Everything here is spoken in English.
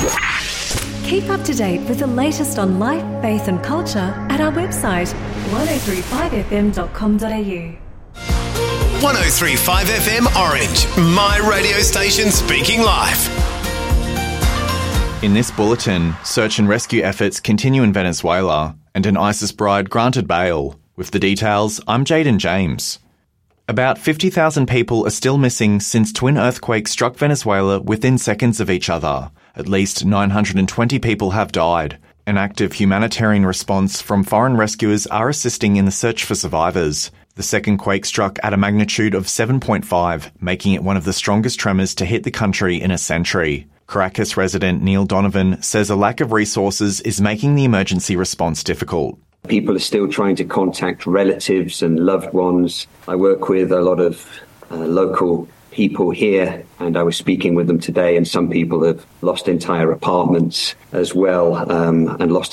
Keep up to date with the latest on life, faith and culture at our website 1035fm.com.au. 1035 FM Orange, my radio station speaking life. In this bulletin, search and rescue efforts continue in Venezuela and an ISIS bride granted bail. With the details, I'm Jaden James. About 50,000 people are still missing since twin earthquakes struck Venezuela within seconds of each other. At least 920 people have died. An active humanitarian response from foreign rescuers are assisting in the search for survivors. The second quake struck at a magnitude of 7.5, making it one of the strongest tremors to hit the country in a century. Caracas resident Neil Donovan says a lack of resources is making the emergency response difficult. People are still trying to contact relatives and loved ones. I work with a lot of local people here, and I was speaking with them today, and some people have lost entire apartments as well, and lost